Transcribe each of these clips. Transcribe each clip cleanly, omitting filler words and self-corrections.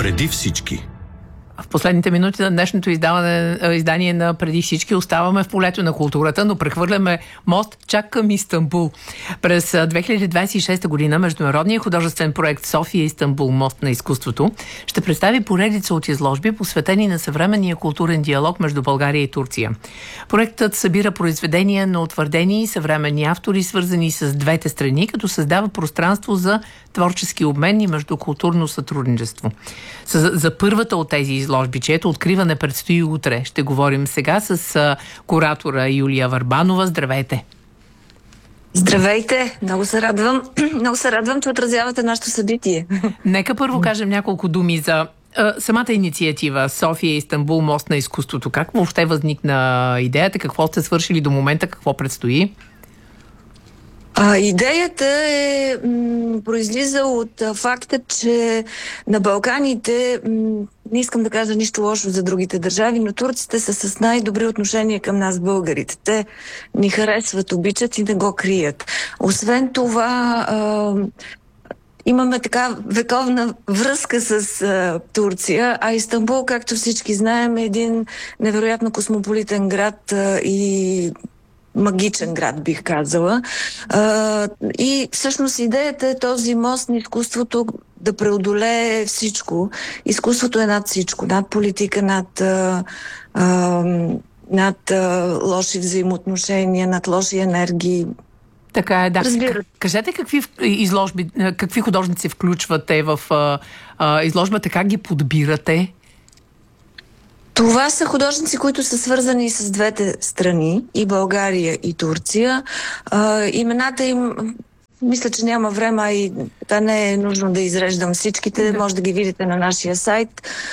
Преди всички. В последните минути на днешното издание на Преди всички оставаме в полето на културата, но прехвърляме мост чак към Истанбул. През 2026 година Международният художествен проект София Истанбул мост на изкуството ще представи поредица от изложби, посветени на съвременния културен диалог между България и Турция. Проектът събира произведения на утвърдени и съвременни автори, свързани с двете страни, като създава пространство за творчески обмен и междукултурно сътрудничество. За първата от тези изложби, чието откриване предстои утре, ще говорим сега с куратора Юлия Върбанова. Здравейте! Здравейте! Много се радвам. Много се радвам, че отразявате нашето събитие. Нека първо кажем няколко думи за самата инициатива София Истанбул мост на изкуството. Как въобще възникна идеята? Какво сте свършили до момента? Какво предстои? Идеята произлиза от факта, че на Балканите, не искам да кажа нищо лошо за другите държави, но турците са с най-добри отношения към нас, българите. Те ни харесват, обичат и не го крият. Освен това, имаме така вековна връзка с Турция, а Истанбул, както всички знаем, е един невероятно космополитен град и магичен град, бих казала. И всъщност идеята е този мост на изкуството да преодолее всичко. Изкуството е над всичко. Над политика, над лоши взаимоотношения, над лоши енергии. Така е, да. Разбира. Кажете какви изложби, какви художници включвате в изложбата, как ги подбирате? Това са художници, които са свързани с двете страни, и България, и Турция. Имената им, мисля, че няма време, и не е нужно да изреждам всичките. Може да ги видите на нашия сайт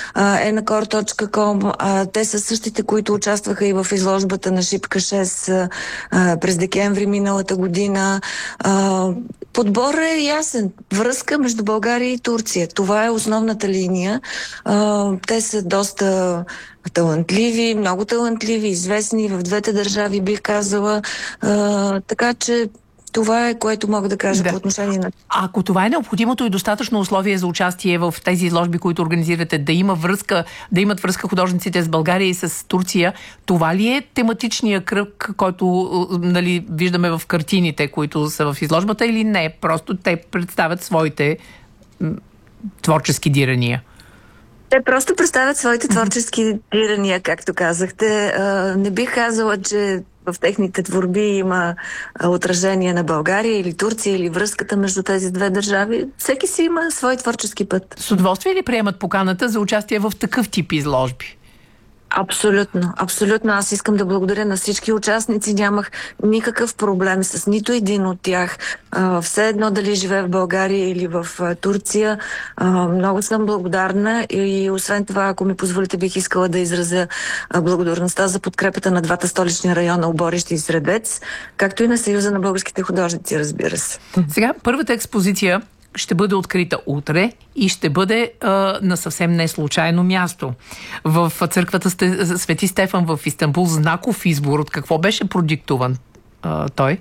enacor.com. Те са същите, които участваха и в изложбата на Шипка 6 през декември миналата година. Подборът е ясен. Връзка между България и Турция. Това е основната линия. Те са доста талантливи, много талантливи, известни в двете държави, бих казала. Така че това е, което мога да кажа по отношение на... Ако това е необходимото и достатъчно условие за участие в тези изложби, които организирате, да имат връзка художниците с България и с Турция, това ли е тематичният кръг, който виждаме в картините, които са в изложбата, или не? Просто те представят своите творчески дирания. Те просто представят своите творчески дирания, както казахте. Не бих казала, че в техните творби има отражение на България или Турция или връзката между тези две държави. Всеки си има свой творчески път. С удоволствие ли приемат поканата за участие в такъв тип изложби? Абсолютно, абсолютно. Аз искам да благодаря на всички участници. Нямах никакъв проблем с нито един от тях. Все едно дали живее в България или в Турция. Много съм благодарна и освен това, ако ми позволите, бих искала да изразя благодарността за подкрепата на двата столични района Оборище и Средец, както и на Съюза на българските художници, разбира се. Сега, първата експозиция ще бъде открита утре и ще бъде на съвсем неслучайно място. В църквата Свети Стефан в Истанбул. Знаков избор. От какво беше продиктуван той?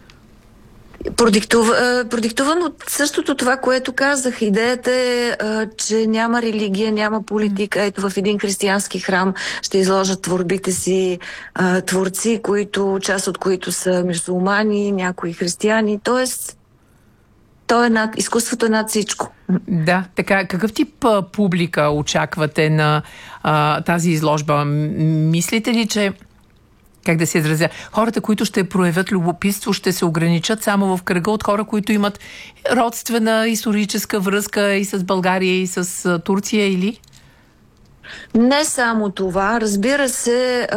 Продиктуван от същото това, което казах. Идеята е, че няма религия, няма политика. Ето в един християнски храм ще изложат творбите си творци, част от които са мюсюлмани, някои християни. Тоест, изкуството е над всичко. Да, така. Какъв тип публика очаквате на тази изложба? Мислите ли, че, как да се изразя, хората, които ще проявят любопитство, ще се ограничат само в кръга от хора, които имат родствена историческа връзка и с България, и с Турция, или? Не само това. Разбира се,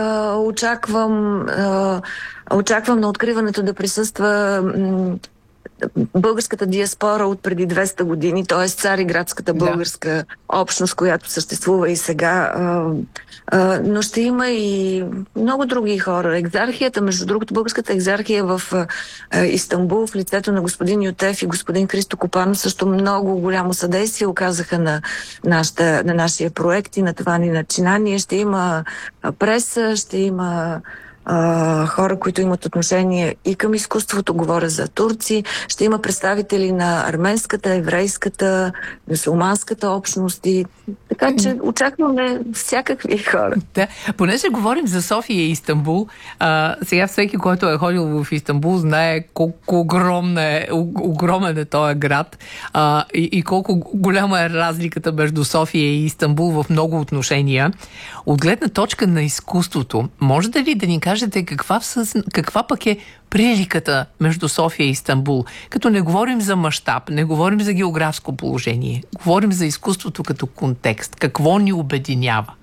очаквам на откриването да присъства българската диаспора от преди 200 години, т.е. цариградската българска общност, която съществува и сега. Но ще има и много други хора. Екзархията, между другото, българската екзархия в Истанбул, в лицето на господин Ютев и господин Христо Копанов, също много голямо съдействие оказаха на нашия проект и на това ни начинание. Ще има преса, ще има хора, които имат отношение и към изкуството, говоря за турци, ще има представители на арменската, еврейската, мюсюлманската общност и така че очакваме всякакви хора. Да, понеже говорим за София и Истанбул, сега всеки, който е ходил в Истанбул, знае колко огромен е този град и колко голяма е разликата между София и Истанбул в много отношения. От гледна точка на изкуството, можете ли да ни кажете каква пък е приликата между София и Истанбул? Като не говорим за мащаб, не говорим за географско положение, говорим за изкуството като контекст. Какво ни обединява?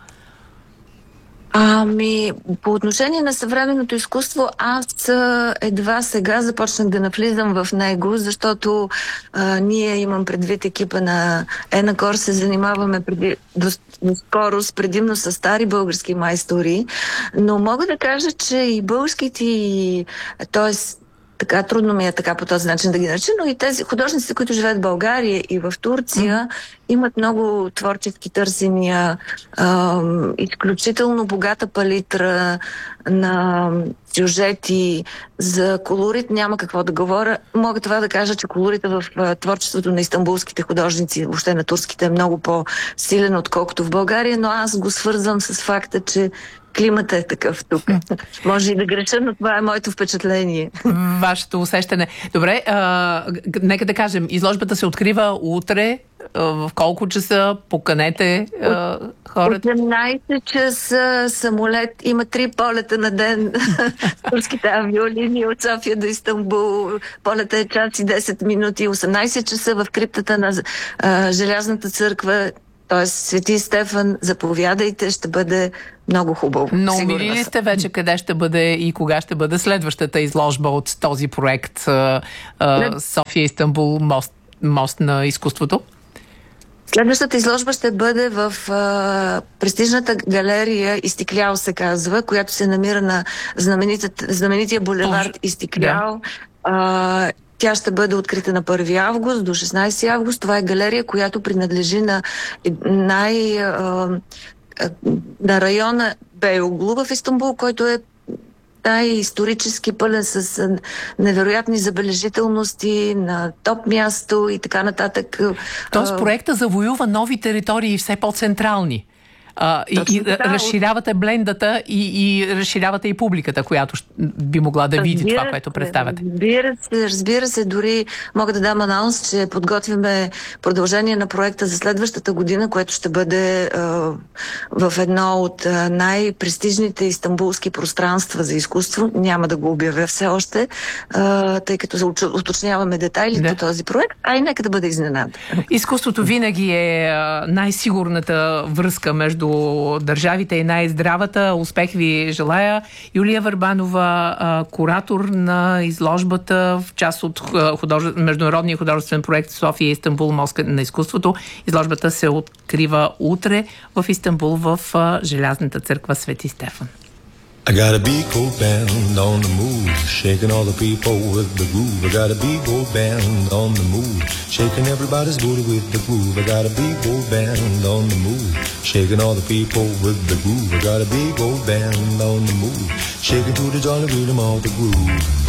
По отношение на съвременното изкуство, аз едва сега започнах да навлизам в него, защото ние, имам предвид екипа на Енакор, се занимаваме доскоро предимно с стари български майстори, но мога да кажа, че и българските, т.е. така трудно ми е така по този начин да ги нареча, но и тези художници, които живеят в България и в Турция, имат много творчески търсения, изключително богата палитра на сюжети. За колорит няма какво да говоря. Мога това да кажа, че колорита в творчеството на истанбулските художници, въобще на турските, е много по-силен, отколкото в България, но аз го свързвам с факта, че климата е такъв тук. Може и да греша, но това е моето впечатление. Вашето усещане. Добре, нека да кажем, изложбата се открива утре. В колко часа? Поканете хората. 18 часа самолет. Има 3 полета на ден. Турските авиолинии от София до Истанбул. Полета е час и 10 минути. 18 часа в криптата на Желязната църква. Т.е. Свети Стефан, заповядайте, ще бъде много хубаво. Но умили ли сте вече къде ще бъде и кога ще бъде следващата изложба от този проект София Истанбул, мост на изкуството? Следващата изложба ще бъде в престижната галерия Истиклял се казва, която се намира на знаменития булевард Истиклял. Да. Тя ще бъде открита на 1 август до 16 август. Това е галерия, която принадлежи на на района Бейоглу в Истанбул, който е исторически пълен с невероятни забележителности на топ място и така нататък. Тоест проекта завоюва нови територии все по-централни. И разширявате блендата и разширявате и публиката, която би могла да види това, което представяте. Разбира се, дори мога да дам анонс, че подготвяме продължение на проекта за следващата година, което ще бъде в едно от най-престижните истанбулски пространства за изкуство. Няма да го обявя все още, тъй като уточняваме детайли по този проект, и нека да бъде изненада. Изкуството винаги е най-сигурната връзка между държавите и най-здравата. Успех ви желая. Юлия Върбанова, куратор на изложбата в част от международния художествен проект София Истанбул, мост на изкуството. Изложбата се открива утре в Истанбул в Желязната църква Свети Стефан. I got a big old band on the move, shaking all the people with the groove. I got a big old band on the move, shaking everybody's booty with the groove. I got a big old band on the move, shaking all the people with the groove. I got a big old band on the move, shaking to the jolly rhythm of the groove.